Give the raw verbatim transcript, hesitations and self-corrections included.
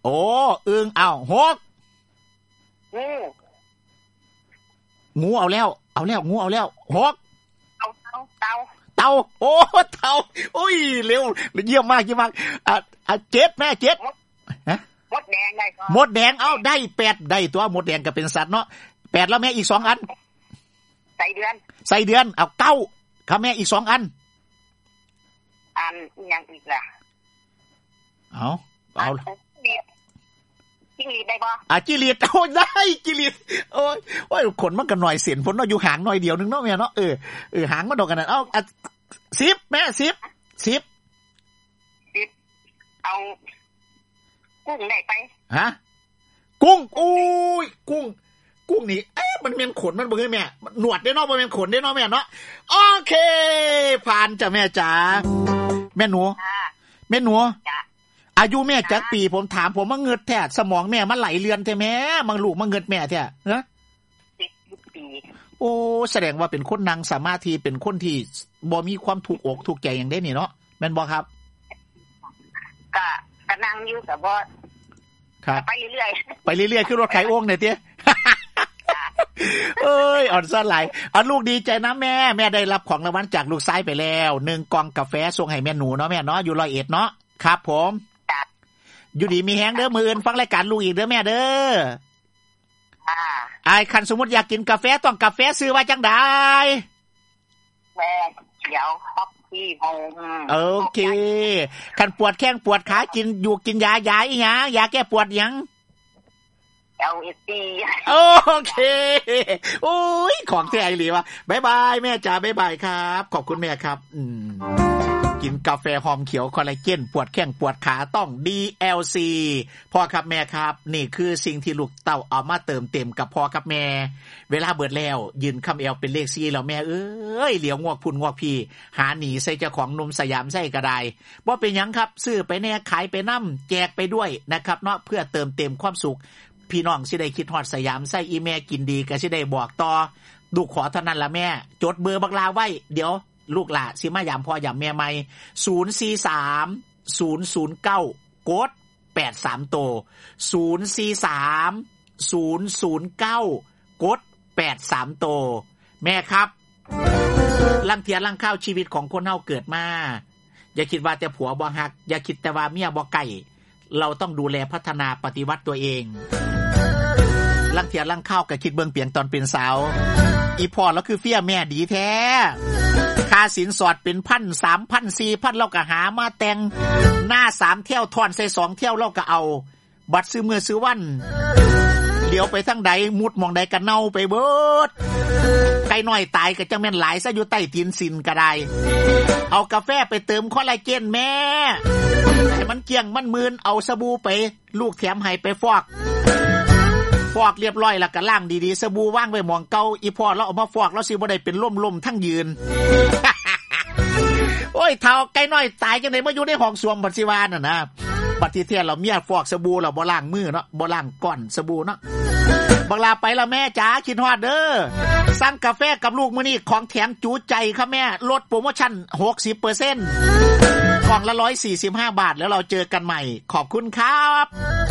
โอ้อึ่งเอาหกงูงูเอาแล้วเอาแล้วงูเอาแล้วหกเต่าเต่าเต่าโอ้เต่าโอ้ยเร็วเยี่ยมมากเยี่ยมมากอ่ะอ่ะเจ็ดแม่เจ็ดฮะมดแดงได้ก็มดแดงเอาได้แปดได้ตัวมดแดงก็เป็นสัตว์เนาะแปดแล้วแม่อีกสองอันใส่เดือนใส่เดือนเอาเก้าครับแม่อีกสองอันอันยังอีกล่ะเอาเอาจิ้งหรีดได้บ่อ่ะจิ้งหรีดโอ้ได้จิ้งหรีดโอ้ยโอ้ยขนมันก็หน่อยเสียนฝนเนาะอยู่หางหน่อยเดียวนึงเนาะแม่เนาะเออเออหางมันดอกกันน่ะเอาอ่ะสิบแม่สิบสิบสิบเอากุ้งได้ไปฮะกุ้งอุ้ยกุ้งกุ้งนี่เอ๊ะมันเป็นขนมันบ่คือแม่หนวดได้เนาะบ่แม่นขนได้เนาะแม่เนาะโอเคผ่านจ้ะแม่จ๋าแม่หนูแม่หนูอายุแม่จักปีผมถามผมว่าเงิดแท้สมองแม่มันไหลเลือนแท้แม่มังลูกมันเงิดแม่แท้เอ้อสิบปีโอ้แสดงว่าเป็นคนนั่งสมาธิเป็นคนที่บ่มีความถูกอกถูกใจอย่างใดนี่เนาะแม่นบ่ครับก็ก็นั่งอยู่ก็บ่ครับไปเรื่อยๆไปเรื่อยๆคือรถไถโอ่งเนี่ยติเอ้ยอ่อนซ่อนหลายอ่ะลูกดีใจนะแม่แม่ได้รับของรางวัลจากลูกชายไปแล้วหนึ่งกล่องกาแฟส่งให้แม่หนูเนาะแม่เนาะอยู่ร้อยเอ็ดเนาะครับผมอยู่ดีมีแฮงเด้อมื้ออื่นฟังรายการลูกอีกเด้อแม่เด้ออ่าไอ้คันสมมุติอยากกินกาแฟต้องกาแฟซื้อว่าจังได๋แม่เขียวฮอกกี้โฮมโอเคคันปวดแข้งปวดขากินอยู่กินยายาอีหยังยาแก้ปวดหยังเอล เอส ดีโอเคโอ้ยของแท้อีหลีว่ะบ๊ายบายแม่จ๋าบ๊ายบายครับขอบคุณแม่ครับอืมกินกาแฟหอมเขียวคอลลาเจนปวดแข้งปวดขาต้อง ดี แอล ซี พ่อครับแม่ครับนี่คือสิ่งที่ลูกเต้าเอามาเติมเต็มกับพ่อครับแม่เวลาเบิดแล้วยืนคำแอลเป็นเลขสี่แล้วแม่เอ้ยเหลียวงวกพุ่นงวกพี่หาหนีใส่เจ้าของนมสยามใส่ก็ได้บ่เป็นหยังครับซื้อไปแน่ขายไปนำแจกไปด้วยนะครับเนาะเพื่อเติมเต็มความสุขพี่น้องสิได้คิดฮอดสยามใส่อีแม่กินดีก็สิได้บอกต่อลูกขอเท่านั้นล่ะแม่จดเบอร์บักลาไว้เดี๋ยวลูกหล่ะสิมายามพ่อยามแม่ใหม่ศูนย์ สี่ สาม ศูนย์ ศูนย์ เก้ากดแปดสามโตศูนย์ สี่ สาม ศูนย์ ศูนย์ เก้ากดแปดสามโตแม่ครับลังเทียลังข้าวชีวิตของคนเฮาเกิดมาอย่าคิดว่าแต่ผัวบ่ฮักอย่าคิดแต่ว่าเมียบ่ใกล้เราต้องดูแลพัฒนาปฏิวัติตัวเองลังเทียลังข้าวก็คิดเบิ่งเปลี่ยนตอนเป็นสาวอีพ่อแล้วคือเฟี้ยแม่ดีแท้ค่าสินสอดเป็นพัน สามพัน สี่พันเราก็หามาแต่งหน้าสามเที่ยวทอนใส่สองเที่ยวเราก็เอาบัตรซื้อมือซื้อวันเดี๋ยวไปทางใดมุดมองใดก็เน่าไปเบิดไก่น้อยตายก็จังแม่นหลายซะอยู่ใต้ตีนสินก็ได้เอากาแฟไปเติมคอลลาเจนแม่ให้มันเกี้ยงมันมืนเอาสบู่ไปลูกแถมให้ไปฟอกฟอกเรียบร้อยแล้วก็ล้างดีๆสบู่วางไว้หม่องเก่าอีพ่อเราเอามาฟอกแล้วสิบ่ได้เป็นล่มๆทั้งยืน โอ้ยเฒ่าไก่น้อยตายจังได๋มาอยู่ในห้องสวมบัดสิว่าน่ะนะบัดที่แท้เราเมียฟอกสบู่แล้วบ่ล้างมือเนาะบ่ล้างก้อนสบู่เนาะบักลาไปแล้วแม่จ๋าคิดฮอดเด้อสั่งกาแฟกับลูกมื้อนี้ของแถมจูใจครับแม่ลดโปรโมชั่น หกสิบเปอร์เซ็นต์ กล่องละหนึ่งร้อยสี่สิบห้าบาทแล้วเราเจอกันใหม่ขอบคุณครับ